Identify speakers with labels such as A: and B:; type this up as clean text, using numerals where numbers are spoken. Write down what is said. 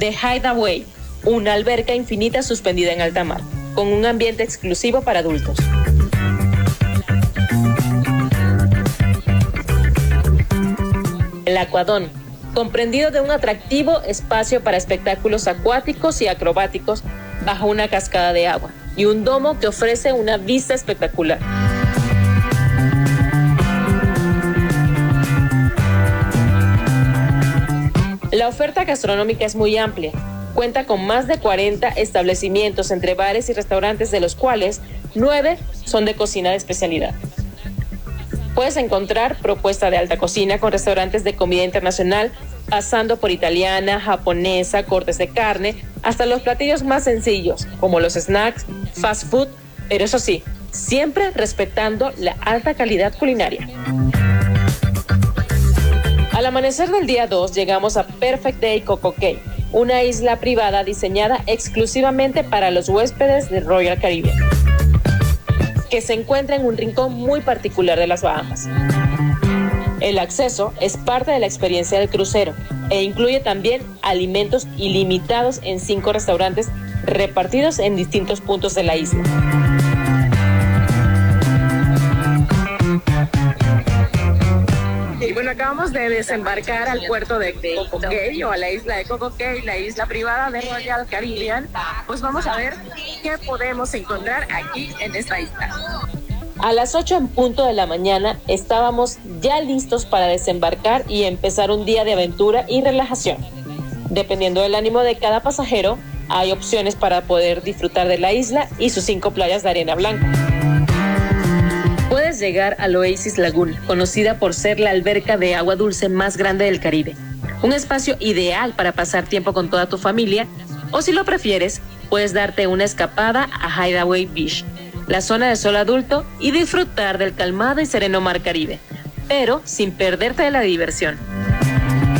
A: The Hideaway, una alberca infinita suspendida en alta mar, con un ambiente exclusivo para adultos. El Aquadón, comprendido de un atractivo espacio para espectáculos acuáticos y acrobáticos bajo una cascada de agua y un domo que ofrece una vista espectacular. La oferta gastronómica es muy amplia. Cuenta con más de 40 establecimientos entre bares y restaurantes, de los cuales 9 son de cocina de especialidad. Puedes encontrar propuesta de alta cocina con restaurantes de comida internacional, pasando por italiana, japonesa, cortes de carne, hasta los platillos más sencillos, como los snacks, fast food, pero eso sí, siempre respetando la alta calidad culinaria. Al amanecer del día 2 llegamos a Perfect Day Coco Cay, una isla privada diseñada exclusivamente para los huéspedes de Royal Caribbean, que se encuentra en un rincón muy particular de las Bahamas. El acceso es parte de la experiencia del crucero e incluye también alimentos ilimitados en 5 restaurantes repartidos en distintos puntos de la isla. Y bueno, acabamos de desembarcar al puerto de Coco Cay, o a la isla de Coco Cay, la isla privada de Royal Caribbean. Pues vamos a ver qué podemos encontrar aquí en esta isla. A las 8 en punto de la mañana estábamos ya listos para desembarcar y empezar un día de aventura y relajación. Dependiendo del ánimo de cada pasajero, hay opciones para poder disfrutar de la isla y sus 5 playas de arena blanca. Puedes llegar al Oasis Lagoon, conocida por ser la alberca de agua dulce más grande del Caribe. Un espacio ideal para pasar tiempo con toda tu familia, o si lo prefieres, puedes darte una escapada a Hideaway Beach, la zona de sol adulto, y disfrutar del calmado y sereno mar Caribe, pero sin perderte de la diversión.